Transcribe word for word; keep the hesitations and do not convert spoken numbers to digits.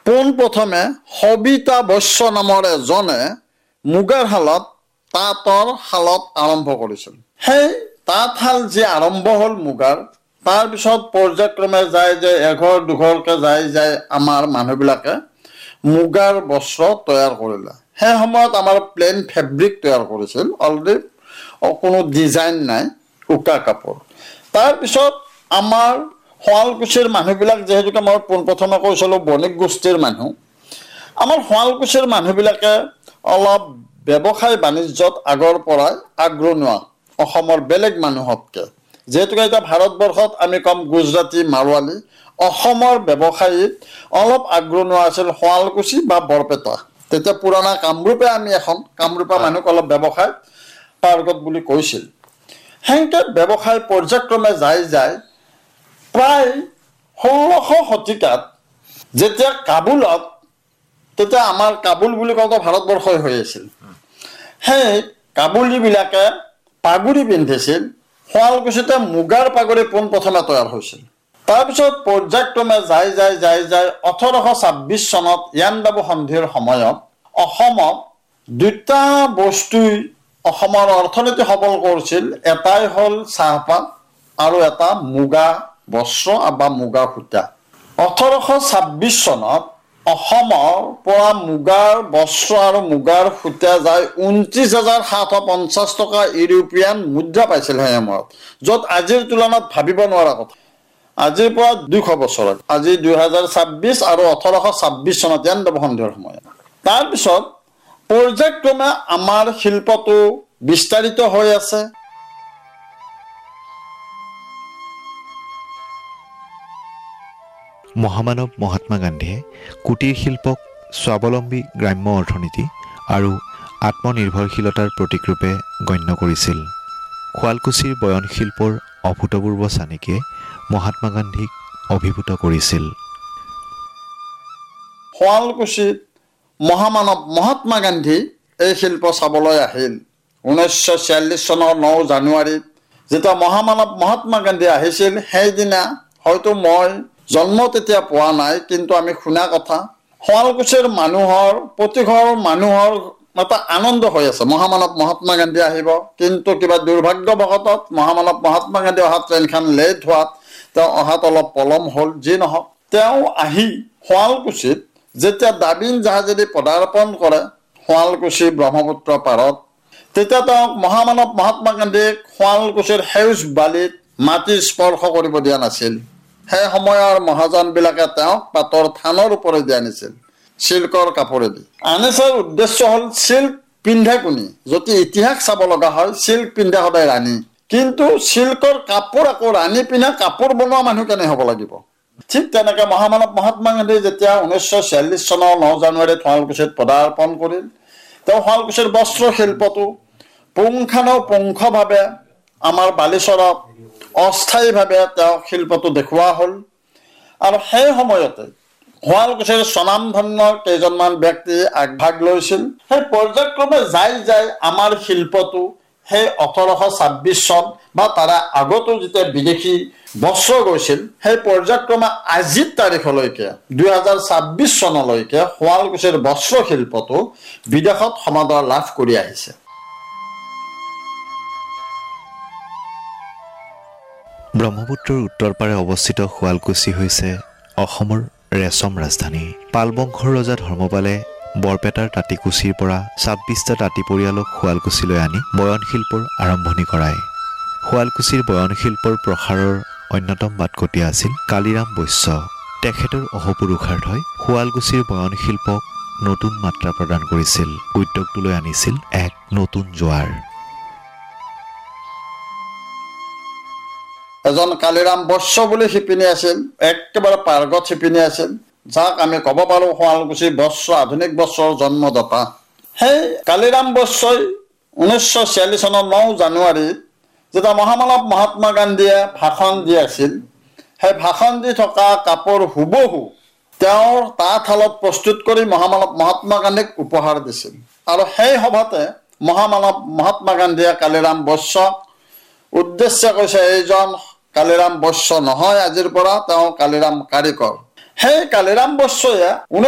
পোনপ্ৰথমে সবিতা বৈশ্য নামৰ এজনে মুগাৰ শালত তাঁতৰ শালত আৰম্ভ কৰিছিল। সেই তাঁতশাল যি আৰম্ভ হ'ল মুগাৰ, তাৰপিছত পৰ্যায়ক্ৰমে যায় যে এঘৰ দুঘৰকৈ যায় যায় আমাৰ মানুহবিলাকে মুগাৰ বস্ত্ৰ তৈয়াৰ কৰিলে। সেই সময়ত আমাৰ প্লেইন ফেব্ৰিক তৈয়াৰ কৰিছিল, অলৰেডি কোনো ডিজাইন নাই, উকা কাপোৰ। তাৰপিছত আমাৰ শুৱালকুছিৰ মানুহবিলাক, যিহেতুকে মই পোনপ্ৰথমে কৈছিলোঁ বণিক গোষ্ঠীৰ মানুহ, আমাৰ শুৱালকুছিৰ মানুহবিলাকে অলপ ব্যৱসায় বাণিজ্যত আগৰ পৰাই আগৰণুৱা অসমৰ বেলেগ মানুহতকৈ। যিহেতুকে এতিয়া ভাৰতবৰ্ষত আমি কম গুজৰাটী, মাৰোৱালী, অসমৰ ব্যৱসায়ীত অলপ আগৰণুৱা আছিল শুৱালকুছি বা বৰপেটা। তেতিয়া পুৰণা কামৰূপে আমি এখন কামৰূপা মানুহক অলপ ব্যৱসায় পাৰ্গত বুলি কৈছিল। সেনেকৈ ব্যৱসায় পৰ্যায়ক্ৰমে যাই যায় প্ৰায় ষোল্লশ শতিকাত যেতিয়া কাবুলত, তেতিয়া আমাৰ কাবুল বুলি কওঁতে ভাৰতবৰ্ষই হৈ আছিল, সেই কাবুলীবিলাকে পাগুৰি পিন্ধিছিল। শুৱালকুছিতে মুগাৰ পাগুৰি পোনপ্ৰথমে তৈয়াৰ হৈছিল। তাৰপিছত পৰ্যায়ক্ৰমে যাই যাই যাই যাই ওঠৰশ ছাব্বিছ চনত ইয়াণ্ডাবু সন্ধিৰ সময়ত অসমত দুটা বস্তুই অসমৰ অৰ্থনীতি সবল কৰিছিল। এটাই হ'ল চাহপাত আৰু এটা মুগা বস্ত্ৰ বা মুগা সূতা। ওঠৰশ ছাব্বিছ চনত অসমৰ পৰা মুগাৰ বস্ত্ৰ আৰু মুগাৰ সূতা যায় ঊনত্ৰিছ হাজাৰ সাতশ পঞ্চাছ টকা ইউৰোপীয়ান মুদ্ৰা পাইছিল সেই সময়ত, য'ত আজিৰ তুলনাত ভাবিব নোৱাৰা কথা। আজিৰ পৰা দুশ বছৰত, আজি দুহেজাৰ ছাব্বিছ আৰু ওঠৰশ ছাব্বিছ চনত ইয়াণ্ডাবু সন্ধিৰ সময়ত। তাৰপিছত পৰ্যায়ক্ৰমে আমাৰ শিল্পটো বিস্তাৰিত হৈ আছে। মহামানৱ মহাত্মা গান্ধীয়ে কুটিৰ শিল্পক স্বাৱলম্বী গ্ৰাম্য অৰ্থনীতি আৰু আত্মনিৰ্ভৰশীলতাৰ প্ৰতীকৰূপে গণ্য কৰিছিল। শুৱালকুছিৰ বয়ন শিল্পৰ অভূতপূৰ্ব চানেকিয়ে মহাত্মা গান্ধীক অভিভূত কৰিছিল। শুৱালকুছিত মহামানৱ মহাত্মা গান্ধী এই শিল্প চাবলৈ আহিল। ঊনৈছশ ছিয়াল্লিছ চনৰ ন জানুৱাৰীত যেতিয়া মহামানৱ মহাত্মা গান্ধী আহিছিল, সেইদিনা হয়তো মই জন্ম তেতিয়া পোৱা নাই, কিন্তু আমি শুনা কথা, শুৱালকুছিৰ মানুহৰ প্ৰতিঘৰ মানুহৰ এটা আনন্দ হৈ আছে মহামানৱ মহাত্মা গান্ধী আহিব। কিন্তু কিবা দুৰ্ভাগ্যবশতঃ মহামানৱ মহাত্মা গান্ধী অহা ট্ৰেইনখন লেট হোৱাত তেওঁ অহাত অলপ পলম হ'ল। যি নহওক, তেওঁ আহি শুৱালকুছিত যেতিয়া দাবিন জাহাজেদি পদাৰ্পণ কৰে শুৱালকুছি ব্ৰহ্মপুত্ৰ পাৰত, তেতিয়া তেওঁক মহামানৱ মহাত্মা গান্ধীক শুৱালকুছিৰ সেউজ বালিত মাটি স্পৰ্শ কৰিব দিয়া নাছিল। সেই সময়ৰ মহাজনবিলাকে তেওঁক পাতৰ থানৰ ওপৰত দিয়া নিছিল, চিল্কৰ কাপোৰেদি। আনিছাৰ উদ্দেশ্য হ'ল চিল্ক পিন্ধে কোনি, যদি ইতিহাস চাব লগা হয় চিল্ক পিন্ধে সদায় ৰাণী, কিন্তু চিল্কৰ কাপোৰ আকৌ ৰাণী পিন্ধা কাপোৰ বনোৱা মানুহ কেনে হ'ব লাগিব। ঠিক তেনেকৈ মহামানৱ মহাত্মা গান্ধী যেতিয়া ঊনৈছশ ছিয়াল্লিছ চনৰ ন জানুৱাৰীত শুৱালকুছিত পদাৰ্পণ কৰিল, তেওঁ শুৱালকুছিৰ বস্ত্ৰ শিল্পটো পুংখানুপুংখভাৱে আমাৰ বালিচৰত অস্থায়ীভাৱে তেওঁ শিল্পটো দেখুওৱা হ'ল। আৰু সেই সময়তে শুৱালকুছিৰ স্বনামধন্য কেইজনমান ব্যক্তি আগভাগ লৈছিল। সেই পৰ্যায়ক্ৰমে যাই যাই আমাৰ শিল্পটো সেই ওঠৰশ ছাব্বিছ চন বা তাৰে আগতো যেতিয়া বিদেশী বস্ত্ৰ গৈছিল, সেই পৰ্যায়ক্ৰমে আজিৰ তাৰিখলৈকে দুহেজাৰ ছাব্বিছ চনলৈকে শুৱালকুছিৰ বস্ত্ৰ শিল্পটো বিদেশত সমাদৰ লাভ কৰি আহিছে। ব্ৰহ্মপুত্ৰৰ উত্তৰ পাৰে অৱস্থিত শুৱালকুছি হৈছে অসমৰ ৰেচম ৰাজধানী। পাল বংশৰ ৰজা ধৰ্মপালে বৰপেটাৰ তাঁতিকুছিৰ পৰা ছাব্বিছটা তাঁতি পৰিয়ালক শুৱালকুছিলৈ আনি বয়ন শিল্পৰ আৰম্ভণি কৰায়। শুৱালকুছিৰ বয়ন শিল্পৰ প্ৰসাৰৰ অন্যতম বাটকটীয়া আছিল কালিৰাম বৈশ্য। তেখেতৰ অহোপুৰুষাৰ্থই শুৱালকুছিৰ বয়ন শিল্পক নতুন মাত্ৰা প্ৰদান কৰিছিল, উদ্যোগটোলৈ আনিছিল এক নতুন জোৱাৰ। এজন কালিৰাম বৈশ্য বুলি শিপিনী আছিল, একেবাৰে পাৰ্গত শিপিনী আছিল, যাক আমি ক'ব পাৰোঁ শুৱালকুছি বস্ত্ৰ আধুনিক বস্ত্ৰৰ জন্মদাতা। সেই কালিৰাম বৈশ্যই ঊনৈছশ ছিয়াল্লিছ চনৰ ন জানুৱাৰীত যেতিয়া মহামানৱ মহাত্মা গান্ধীয়ে ভাষণ দি আছিল, সেই ভাষণ দি থকা কাপোৰ হুবহু তেওঁৰ তাঁতশালত প্ৰস্তুত কৰি মহামানৱ মহাত্মা গান্ধীক উপহাৰ দিছিল। আৰু সেই সভাতে মহামানৱ মহাত্মা গান্ধীয়ে কালিৰাম বৈশ্যক উদ্দেশ্য কৈছে, এইজন কালিৰাম বৈশ্য নহয় আজিৰ পৰা, তেওঁ কালিৰাম কাৰিকৰ। সেই কালিৰাম বৈশ্যয়ে